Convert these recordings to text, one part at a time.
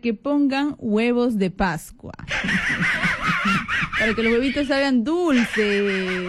que pongan huevos de Pascua. Para que los huevitos salgan dulces.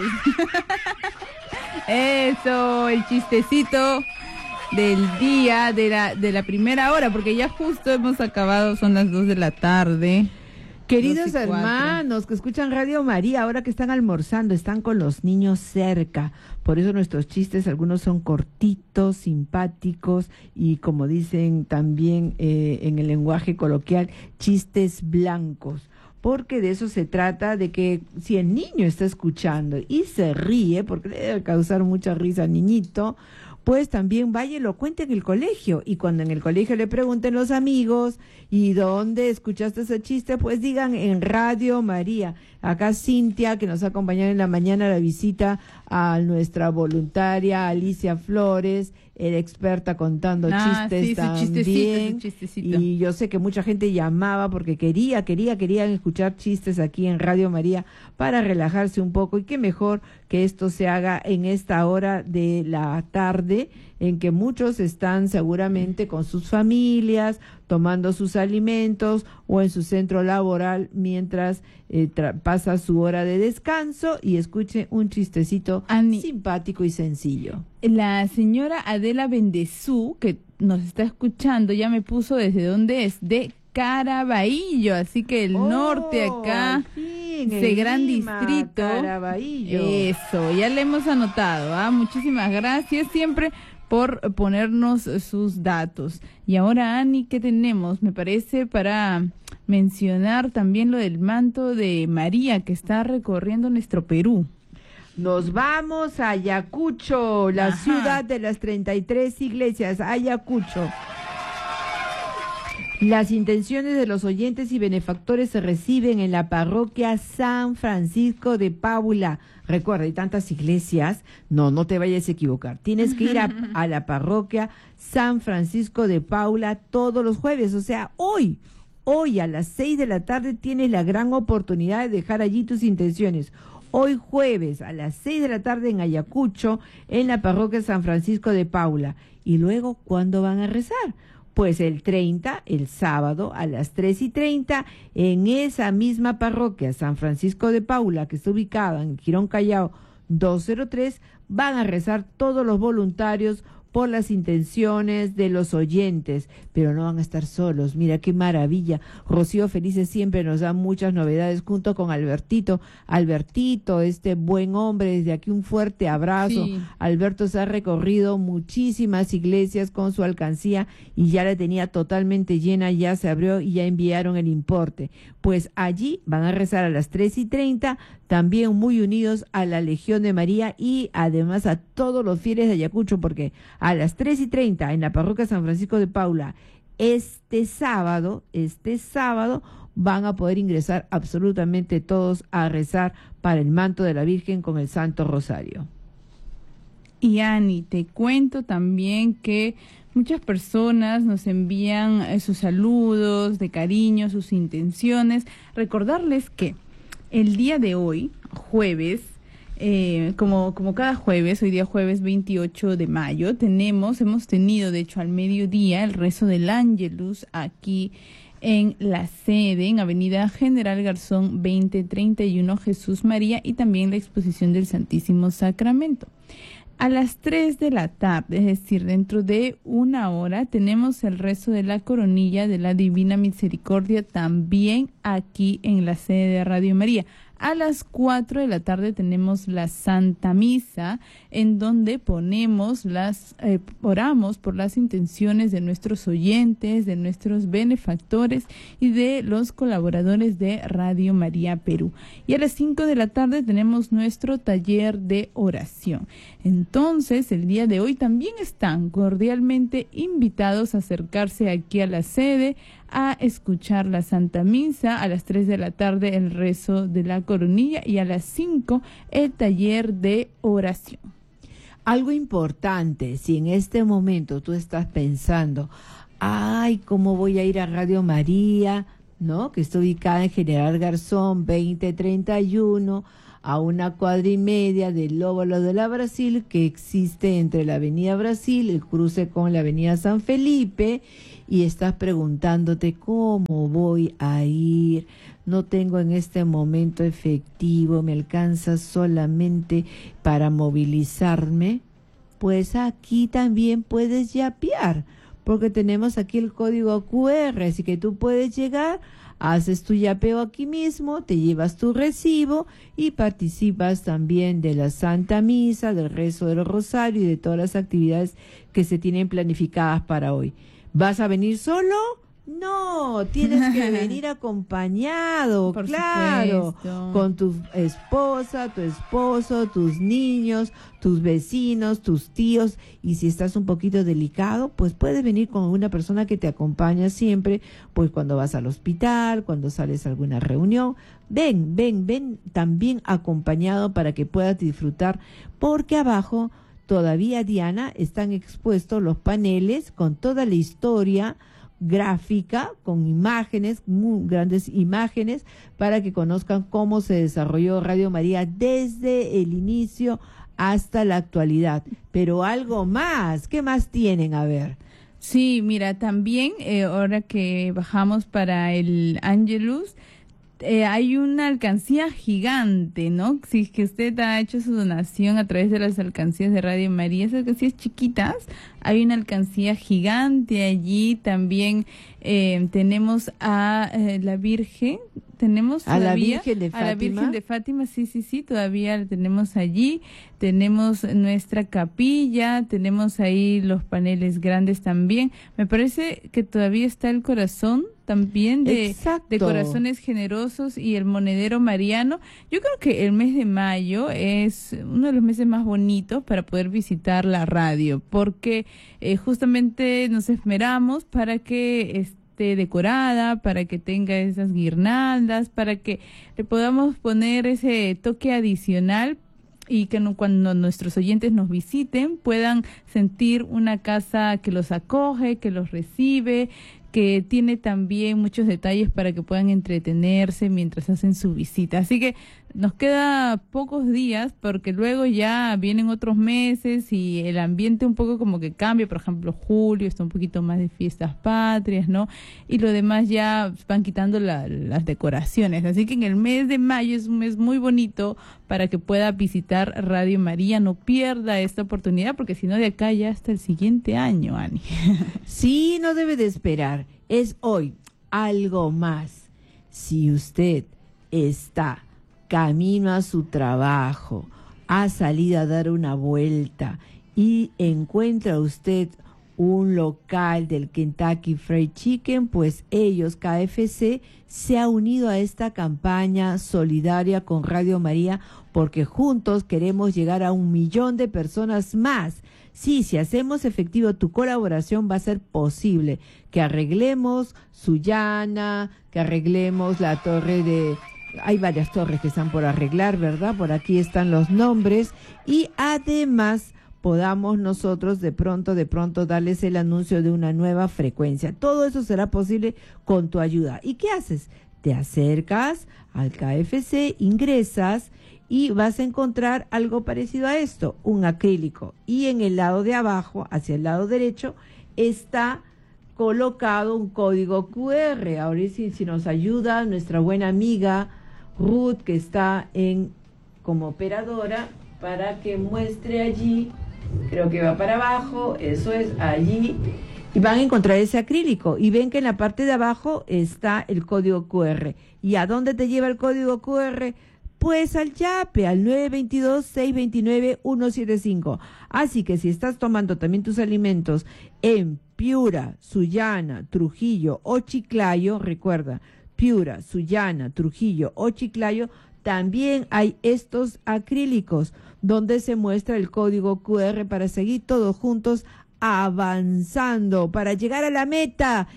Eso, el chistecito del día, de la primera hora, porque ya justo hemos acabado, son las 2 de la tarde. Queridos hermanos que escuchan Radio María, ahora que están almorzando, están con los niños cerca. Por eso nuestros chistes, algunos son cortitos, simpáticos y, como dicen también en el lenguaje coloquial, chistes blancos. Porque de eso se trata, de que si el niño está escuchando y se ríe, porque le debe causar mucha risa al niñito, pues también vaya y lo cuente en el colegio. Y cuando en el colegio le pregunten los amigos, ¿y dónde escuchaste ese chiste? Pues digan en Radio María. Acá Cintia, que nos ha acompañado en la mañana, la visita a nuestra voluntaria Alicia Flores, era experta contando chistes también. Chistecito. Y yo sé que mucha gente llamaba porque querían escuchar chistes aquí en Radio María para relajarse un poco. Y qué mejor que esto se haga en esta hora de la tarde, en que muchos están seguramente con sus familias, tomando sus alimentos o en su centro laboral mientras pasa su hora de descanso y escuche un chistecito simpático y sencillo. La señora Adela Bendezú, que nos está escuchando, ya me puso desde dónde es, de Caraballo, así que el norte acá, ese gran distrito. Caraballo. Eso, ya le hemos anotado, muchísimas gracias siempre por ponernos sus datos. Y ahora, Ani, ¿qué tenemos? Me parece para mencionar también lo del manto de María que está recorriendo nuestro Perú. Nos vamos a Ayacucho, la ciudad de las 33 iglesias, Ayacucho. Las intenciones de los oyentes y benefactores se reciben en la parroquia San Francisco de Paula. Recuerda, hay tantas iglesias, no te vayas a equivocar. Tienes que ir a la parroquia San Francisco de Paula todos los jueves, o sea, hoy a las 6 de la tarde tienes la gran oportunidad de dejar allí tus intenciones. Hoy jueves a las 6 de la tarde en Ayacucho, en la parroquia San Francisco de Paula. Y luego, ¿cuándo van a rezar? Pues el 30, el sábado, a las 3:30, en esa misma parroquia, San Francisco de Paula, que está ubicada en Girón Callao 203, van a rezar todos los voluntarios por las intenciones de los oyentes, pero no van a estar solos. Mira qué maravilla. Rocío Felices siempre nos da muchas novedades junto con Albertito. Albertito, este buen hombre, desde aquí un fuerte abrazo. Sí. Alberto se ha recorrido muchísimas iglesias con su alcancía y ya la tenía totalmente llena, ya se abrió y ya enviaron el importe. Pues allí van a rezar a las 3:30, también muy unidos a la Legión de María y además a todos los fieles de Ayacucho, porque a las 3:30 en la parroquia San Francisco de Paula, este sábado, van a poder ingresar absolutamente todos a rezar para el manto de la Virgen con el Santo Rosario. Y Ani, te cuento también que muchas personas nos envían sus saludos de cariño, sus intenciones. Recordarles que el día de hoy, jueves, como cada jueves, hoy día jueves 28 de mayo, hemos tenido de hecho al mediodía el rezo del Ángelus aquí en la sede, en Avenida General Garzón 2031, Jesús María, y también la exposición del Santísimo Sacramento. A las 3 de la tarde, es decir, dentro de una hora, tenemos el rezo de la coronilla de la Divina Misericordia también aquí en la sede de Radio María. A las 4 de la tarde tenemos la Santa Misa, en donde oramos por las intenciones de nuestros oyentes, de nuestros benefactores y de los colaboradores de Radio María Perú. Y a las 5 de la tarde tenemos nuestro taller de oración. Entonces, el día de hoy también están cordialmente invitados a acercarse aquí a la sede, a escuchar la Santa Misa, a las 3 de la tarde el rezo de la coronilla y a las 5 el taller de oración. Algo importante, si en este momento tú estás pensando, ay, ¿cómo voy a ir a Radio María? ¿No? Que está ubicada en General Garzón 2031, a una cuadra y media del óvalo de la Brasil que existe entre la Avenida Brasil, el cruce con la Avenida San Felipe, y estás preguntándote cómo voy a ir. No tengo en este momento efectivo, me alcanza solamente para movilizarme. Pues aquí también puedes yapear, porque tenemos aquí el código QR, así que tú puedes llegar, haces tu yapeo aquí mismo, te llevas tu recibo y participas también de la Santa Misa, del rezo del Rosario y de todas las actividades que se tienen planificadas para hoy. ¿Vas a venir solo? No, tienes que venir acompañado, Por claro, supuesto. con tu esposa, tu esposo, tus niños, tus vecinos, tus tíos, y si estás un poquito delicado, pues puedes venir con una persona que te acompaña siempre, pues cuando vas al hospital, cuando sales a alguna reunión, ven también acompañado para que puedas disfrutar, porque abajo todavía, Diana, están expuestos los paneles con toda la historia gráfica, con imágenes, muy grandes imágenes, para que conozcan cómo se desarrolló Radio María desde el inicio hasta la actualidad. Pero algo más, ¿qué más tienen? A ver. Sí, mira, también ahora que bajamos para el Angelus, hay una alcancía gigante, ¿no? Si es que usted ha hecho su donación a través de las alcancías de Radio María, esas alcancías chiquitas, hay una alcancía gigante allí. También tenemos a la Virgen, tenemos a todavía la Virgen de Fátima. A la Virgen de Fátima, sí, todavía la tenemos allí. Tenemos nuestra capilla, tenemos ahí los paneles grandes también. Me parece que todavía está el corazón también de corazones generosos y el monedero mariano. Yo creo que el mes de mayo es uno de los meses más bonitos para poder visitar la radio, porque justamente nos esmeramos para que esté decorada, para que tenga esas guirnaldas, para que le podamos poner ese toque adicional y que cuando nuestros oyentes nos visiten puedan sentir una casa que los acoge, que los recibe, que tiene también muchos detalles para que puedan entretenerse mientras hacen su visita. Así que nos queda pocos días porque luego ya vienen otros meses y el ambiente un poco como que cambia. Por ejemplo, julio está un poquito más de fiestas patrias, ¿no? Y lo demás ya van quitando las decoraciones. Así que en el mes de mayo es un mes muy bonito para que pueda visitar Radio María. No pierda esta oportunidad porque si no de acá ya hasta el siguiente año, Ani. Sí, no debe de esperar. Es hoy. Algo más. Si usted está camino a su trabajo, ha salido a dar una vuelta y encuentra usted un local del Kentucky Fried Chicken, pues ellos, KFC, se ha unido a esta campaña solidaria con Radio María porque juntos queremos llegar a 1 millón de personas más. Sí, si hacemos efectivo tu colaboración va a ser posible que arreglemos Sullana, que arreglemos la torre de... Hay varias torres que están por arreglar, ¿verdad? Por aquí están los nombres y además podamos nosotros de pronto darles el anuncio de una nueva frecuencia. Todo eso será posible con tu ayuda. ¿Y qué haces? Te acercas al KFC, ingresas y vas a encontrar algo parecido a esto, un acrílico. Y en el lado de abajo, hacia el lado derecho, está colocado un código QR. Ahora si nos ayuda nuestra buena amiga Ruth, que está como operadora, para que muestre allí, creo que va para abajo, eso es, allí, y van a encontrar ese acrílico, y ven que en la parte de abajo está el código QR. ¿Y a dónde te lleva el código QR? Pues al YAPE, al 922-629-175. Así que si estás tomando también tus alimentos en Piura, Sullana, Trujillo o Chiclayo, recuerda, Piura, Sullana, Trujillo o Chiclayo, también hay estos acrílicos donde se muestra el código QR para seguir todos juntos avanzando para llegar a la meta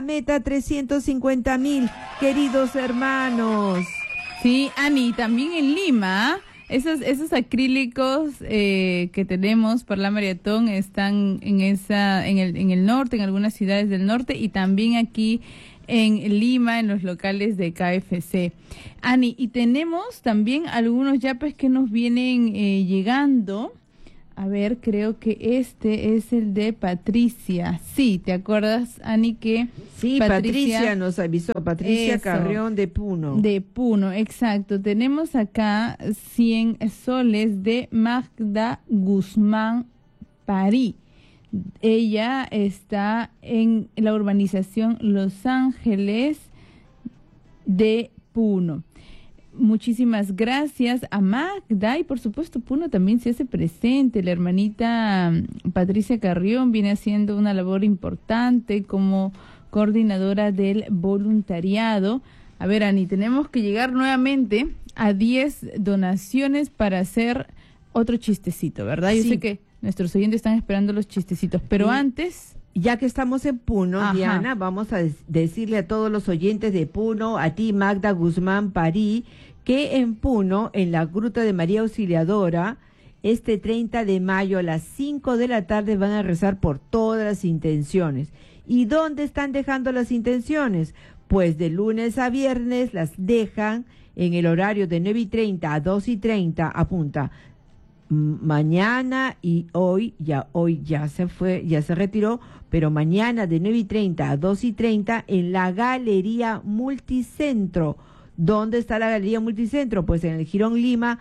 350,000, queridos hermanos. Sí, Ani, también en Lima, esos acrílicos que tenemos para la maratón están en el norte, en algunas ciudades del norte, y también aquí en Lima, en los locales de KFC. Ani, y tenemos también algunos yapes que nos vienen llegando. A ver, creo que este es el de Patricia. Sí, ¿te acuerdas, Ani, que sí, Patricia nos avisó, Patricia Carrión de Puno. De Puno, exacto. Tenemos acá 100 soles de Magda Guzmán París. Ella está en la urbanización Los Ángeles de Puno. Muchísimas gracias a Magda y por supuesto Puno también se hace presente. La hermanita Patricia Carrión viene haciendo una labor importante como coordinadora del voluntariado. A ver, Ani, tenemos que llegar nuevamente a 10 donaciones para hacer otro chistecito, ¿verdad? Yo sé que nuestros oyentes están esperando los chistecitos, pero antes... Ya que estamos en Puno, ajá, Diana, vamos a decirle a todos los oyentes de Puno, a ti Magda Guzmán París, que en Puno, en la Gruta de María Auxiliadora, este 30 de mayo a las 5 de la tarde van a rezar por todas las intenciones. ¿Y dónde están dejando las intenciones? Pues de lunes a viernes las dejan en el horario de 9:30 a 2:30, apunta. Mañana y hoy ya se fue, ya se retiró, pero mañana de 9:30 a 2:30 en la Galería Multicentro. ¿Dónde está la Galería Multicentro? Pues en el Jirón Lima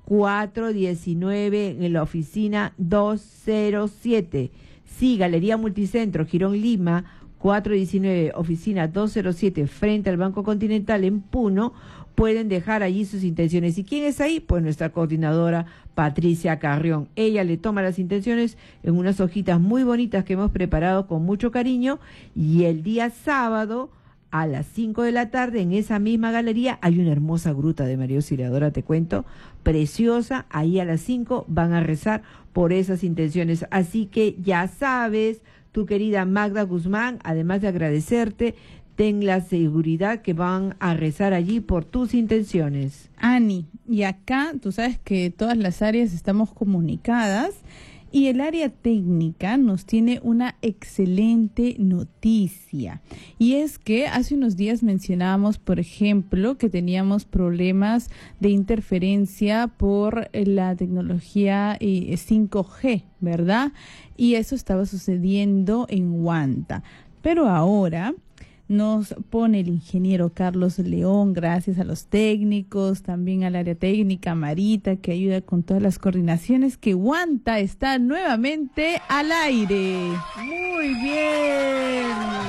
419, en la oficina 207. Sí, Galería Multicentro, Jirón Lima 419, oficina 207, frente al Banco Continental en Puno. Pueden dejar allí sus intenciones. ¿Y quién es ahí? Pues nuestra coordinadora Patricia Carrión. Ella le toma las intenciones en unas hojitas muy bonitas que hemos preparado con mucho cariño, y el día sábado a las 5 de la tarde en esa misma galería hay una hermosa gruta de María Auxiliadora, te cuento, preciosa. Ahí a las 5 van a rezar por esas intenciones. Así que ya sabes, tu querida Magda Guzmán, además de agradecerte, ten la seguridad que van a rezar allí por tus intenciones. Ani, y acá tú sabes que todas las áreas estamos comunicadas y el área técnica nos tiene una excelente noticia. Y es que hace unos días mencionábamos, por ejemplo, que teníamos problemas de interferencia por la tecnología 5G, ¿verdad? Y eso estaba sucediendo en Huanta. Pero ahora nos pone el ingeniero Carlos León, gracias a los técnicos, también al área técnica, Marita, que ayuda con todas las coordinaciones, que Huanta está nuevamente al aire. Muy bien.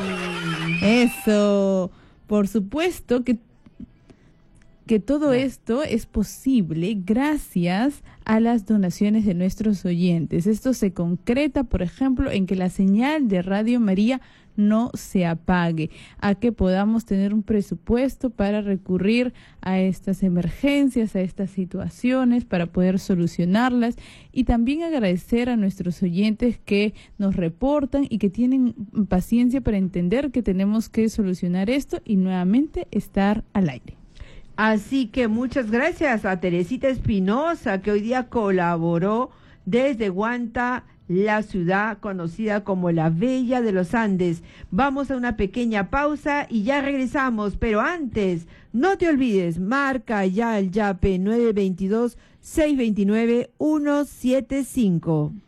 Eso. Por supuesto que todo esto es posible gracias a las donaciones de nuestros oyentes. Esto se concreta, por ejemplo, en que la señal de Radio María no se apague, a que podamos tener un presupuesto para recurrir a estas emergencias, a estas situaciones, para poder solucionarlas, y también agradecer a nuestros oyentes que nos reportan y que tienen paciencia para entender que tenemos que solucionar esto y nuevamente estar al aire. Así que muchas gracias a Teresita Espinosa, que hoy día colaboró desde Huanta, la ciudad conocida como la Bella de los Andes. Vamos a una pequeña pausa y ya regresamos, pero antes, no te olvides, marca ya el YAPE 922-629-175.